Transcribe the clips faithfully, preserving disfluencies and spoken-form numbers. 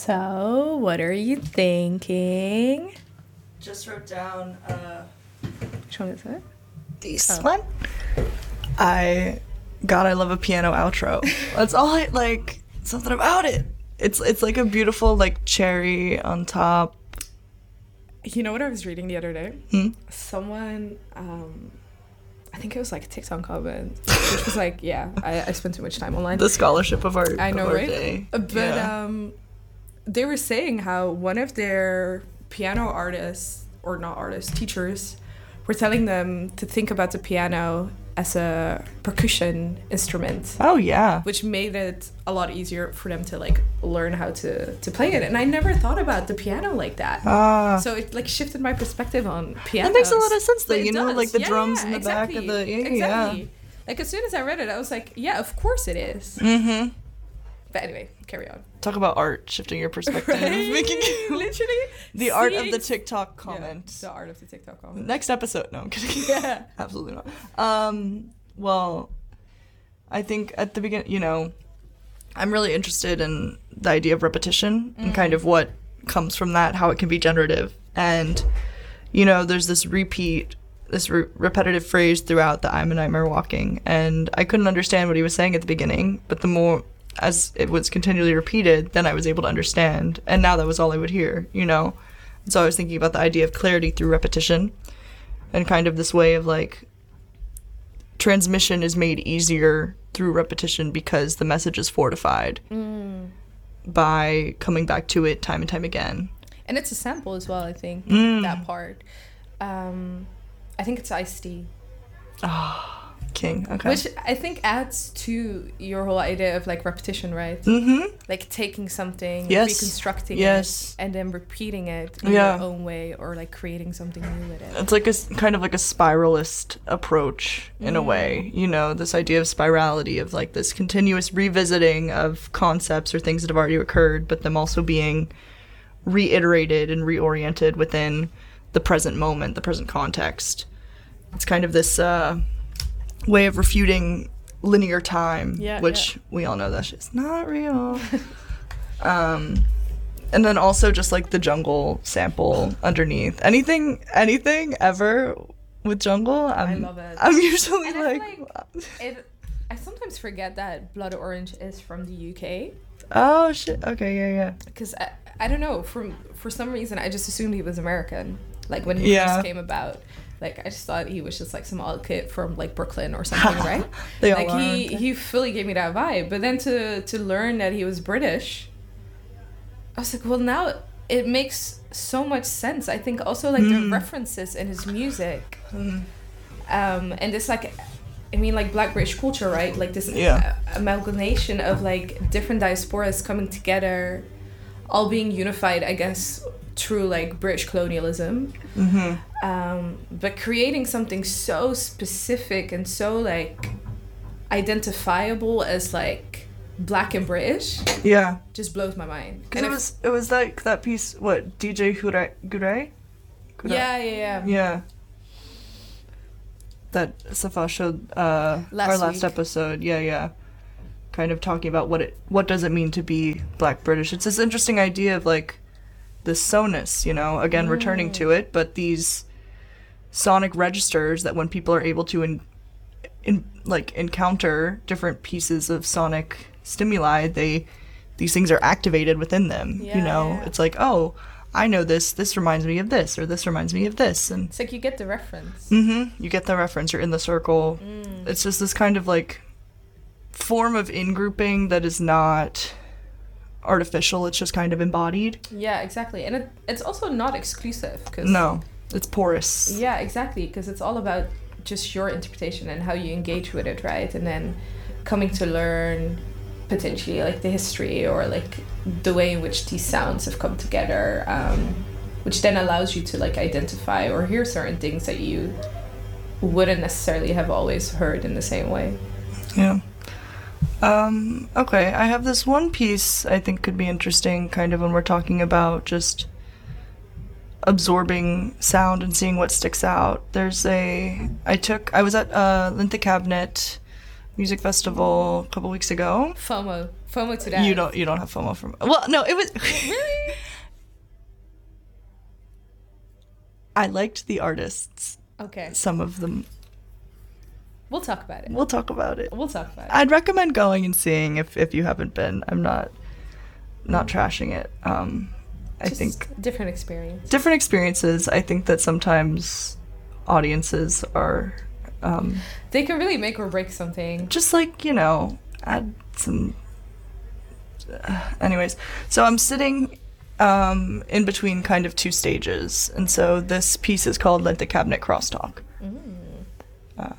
So, what are you thinking? Just wrote down uh, Which one is it? this Oh. one. I, God, I love a piano outro. That's all I like. Something about it. It's it's like a beautiful like cherry on top. You know what I was reading the other day? Hmm? Someone, um, I think it was like a TikTok comment, which was like, yeah, I, I spent too much time online. The scholarship of our, I know, of our right? day. But Yeah. um, they were saying how one of their piano artists, or not artists, teachers, were telling them to think about the piano as a percussion instrument, Oh yeah. which made it a lot easier for them to like learn how to, to play it. And I never thought about the piano like that. Ah. So it like shifted my perspective on piano. That makes a lot of sense, though. It You know, does. like the Yeah, drums yeah, in the back of the- yeah, exactly. yeah. Like as soon as I read it, I was like, yeah, of course it is. Mm-hmm. But anyway, carry on. Talk about art, shifting your perspective. Right? Making Literally. the art of the seeing- TikTok Yeah, comment. the art of the TikTok comment. Next episode. No, I'm kidding. Yeah. Absolutely not. Um, well, I think at the beginning, you know, I'm really interested in the idea of repetition and kind of what comes from that, how it can be generative. And, you know, there's this repeat, this re- repetitive phrase throughout the I'm a Nightmare Walking. And I couldn't understand what he was saying at the beginning, but the more, as it was continually repeated, then I was able to understand. And now that was all I would hear, you know? So I was thinking about the idea of clarity through repetition and kind of this way of like, transmission is made easier through repetition because the message is fortified Mm. by coming back to it time and time again. And it's a sample as well, I think, Mm. that part. Um, I think it's Ice-T. King. Okay. Which I think adds to your whole idea of like repetition, right? Mm-hmm. Like taking something, Yes. reconstructing Yes. it, and then repeating it in Yeah. your own way, or like creating something new with it. It's like a s- kind of like a spiralist approach in a way, you know, this idea of spirality of like this continuous revisiting of concepts or things that have already occurred, but them also being reiterated and reoriented within the present moment, the present context. It's kind of this uh, way of refuting linear time, Yeah, which we all know that shit's not real. um, and then also just like the jungle sample underneath. Anything, anything ever with jungle, I'm, love it. I'm usually And I like, feel It, I sometimes forget that Blood Orange is from the U K, oh shit, okay, yeah, yeah. because I, I don't know, from for some reason I just assumed he was American, like when he Yeah. first came about. Like I just thought he was just like some old kid from like Brooklyn or something, right? They all like are, he aren't they? he fully gave me that vibe. But then to to learn that he was British, I was like, well, now it makes so much sense. I think also like the Mm. references in his music, Mm. um, and this like, I mean like Black British culture, right? Like this Yeah. a- amalgamation of like different diasporas coming together, all being unified, I guess, through like British colonialism. Mm-hmm. Um, but creating something so specific and so like identifiable as like Black and British Yeah. just blows my mind. Because And it if- was, it was like that piece, what, D J Hure, Gure? yeah, yeah, yeah, Yeah. That Safa showed uh, Last our last week. episode. Yeah, yeah. Kind of talking about what it what does it mean to be Black British. It's this interesting idea of like the sonus, you know, again returning to it, but these sonic registers that when people are able to in, in like encounter different pieces of sonic stimuli, they these things are activated within them. Yeah, you know, yeah. it's like, oh, I know this. This reminds me of this, or this reminds me of this, and it's like you get the reference. mm-hmm, you get the reference. You're in the circle. Mm. It's just this kind of like form of in-grouping that is not artificial. It's just kind of embodied. Yeah, exactly. And it, it's also not exclusive. Cause, No, it's porous. Yeah, exactly. Because it's all about just your interpretation and how you engage with it, right? And then coming to learn potentially like the history or like the way in which these sounds have come together, um, which then allows you to like identify or hear certain things that you wouldn't necessarily have always heard in the same way. Yeah. Um, okay, I have this one piece I think could be interesting kind of when we're talking about just absorbing sound and seeing what sticks out. There's a I took I was at uh Linth Cabinet music festival a couple weeks ago. FOMO. FOMO to that. You don't you don't have FOMO from well no it was Really? I liked the artists. Okay. Some of them. We'll talk about it. We'll talk about it. We'll talk about it. I'd recommend going and seeing if, if you haven't been. I'm not not trashing it. Um, I Just think different experience. different experiences. I think that sometimes audiences are um, They can really make or break something. just like, you know, add some. Uh, anyways, so I'm sitting um, in between kind of two stages, and so this piece is called "Let the Cabinet Crosstalk." Mm. Uh,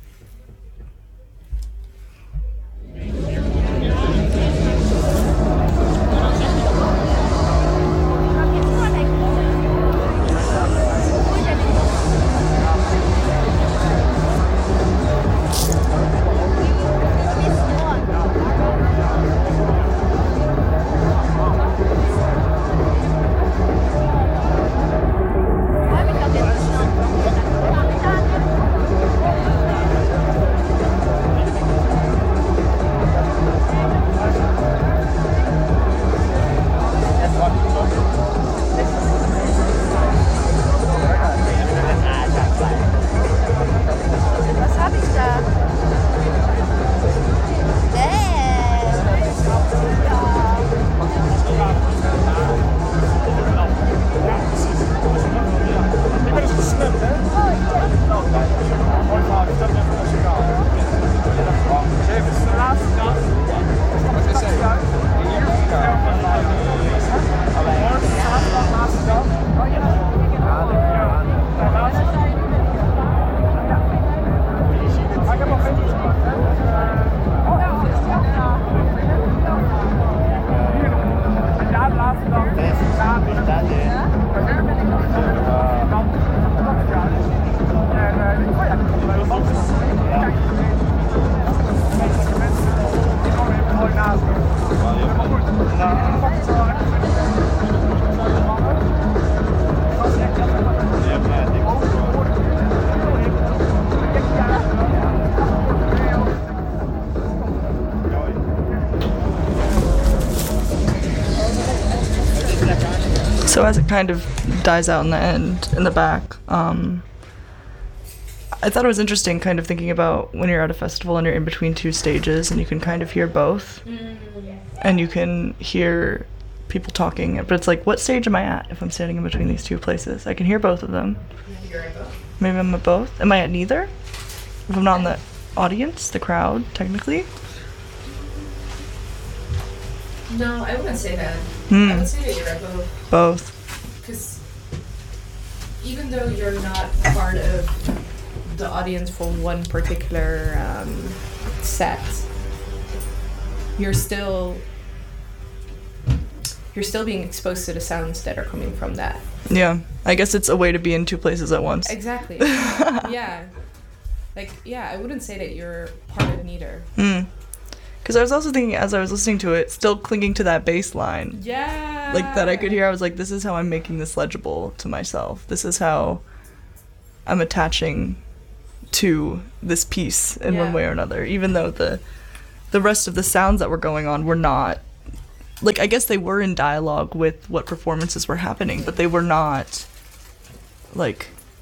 Was habe ich da? So as it kind of dies out in the end, in the back, um, I thought it was interesting kind of thinking about when you're at a festival and you're in between two stages and you can kind of hear both. And you can hear people talking, but it's like, what stage am I at if I'm standing in between these two places? I can hear both of them. You're at both. Maybe I'm at both. Am I at neither? If I'm not in the audience, the crowd, technically? No, I wouldn't say that. Hmm. I would say that you're at both. Both. Because even though you're not part of the audience for one particular um, set, you're still you're still being exposed to the sounds that are coming from that. Yeah. I guess it's a way to be in two places at once. Exactly. Yeah. Like, yeah, I wouldn't say that you're part of neither. Hmm. Because I was also thinking, as I was listening to it, still clinging to that bass line. Yeah. Like, that I could hear, I was like, this is how I'm making this legible to myself. This is how I'm attaching to this piece in Yeah. one way or another. Even though the the rest of the sounds that were going on were not... Like, I guess they were in dialogue with what performances were happening, but they were not, like,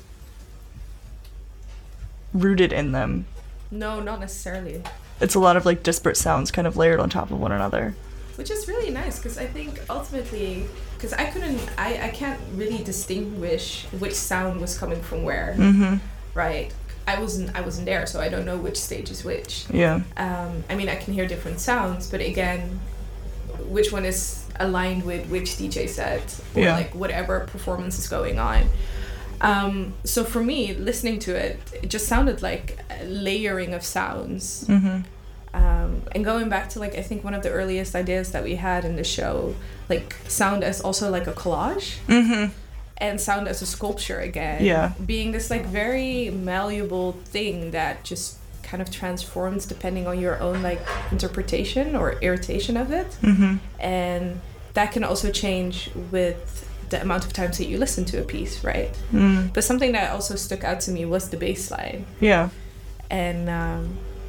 rooted in them. No, not necessarily. It's a lot of, like, disparate sounds kind of layered on top of one another. Which is really nice, because I think ultimately, because I couldn't, I, I can't really distinguish which sound was coming from where, Mm-hmm. right? I wasn't, I wasn't there, so I don't know which stage is which. Yeah. Um, I mean, I can hear different sounds, but again, which one is aligned with which D J set, or Yeah. like whatever performance is going on. Um, so for me, listening to it, it just sounded like a layering of sounds. Mm-hmm. Um, and going back to, like, I think one of the earliest ideas that we had in the show, like sound as also like a collage, Mm-hmm. and sound as a sculpture again. Yeah. Being this like very malleable thing that just kind of transforms depending on your own like interpretation or irritation of it. Mm-hmm. And that can also change with the amount of times that you listen to a piece, right? Mm. But something that also stuck out to me was the bass line. Yeah. And um,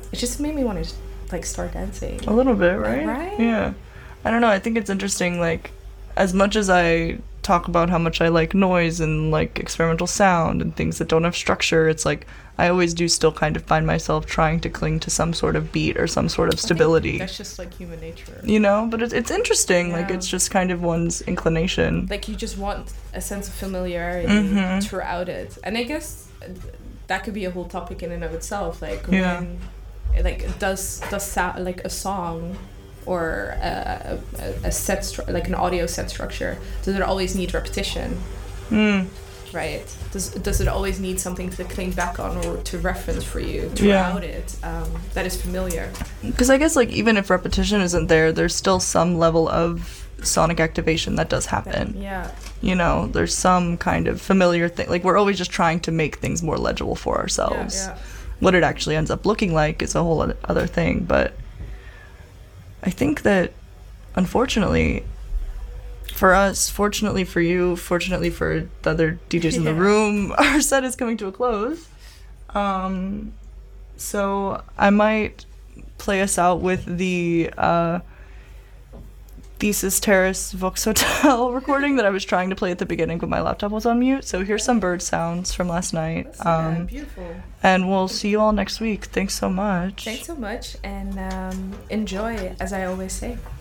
it just made me want to like start dancing. A little bit, right? Right? Yeah. I don't know. I think it's interesting. Like, as much as I talk about how much I like noise and like experimental sound and things that don't have structure, it's like I always do still kind of find myself trying to cling to some sort of beat or some sort of stability. That's just like human nature. You know, but it's it's interesting. Yeah. Like, it's just kind of one's inclination. Like, you just want a sense of familiarity Mhm. throughout it. And I guess that could be a whole topic in and of itself. Like, Yeah. when, like, does, does sound, like a song or a, a, a set, stru- like an audio set structure, does it always need repetition? Mm. Right? Does does it always need something to cling back on or to reference for you Yeah. throughout it um, that is familiar? Because I guess, like, even if repetition isn't there, there's still some level of sonic activation that does happen. Yeah. You know, there's some kind of familiar thing. Like, we're always just trying to make things more legible for ourselves. Yeah, yeah. What it actually ends up looking like is a whole oth- other thing. But I think that, unfortunately, for us, fortunately for you, fortunately for the other D Js in the Yeah. room, our set is coming to a close. Um, so I might play us out with the uh, Thesis Terrace Vox Hotel recording that I was trying to play at the beginning, but my laptop was on mute. So here's some bird sounds from last night. Yeah, Um, beautiful. and we'll see you all next week. Thanks so much. Thanks so much, and um, enjoy, as I always say.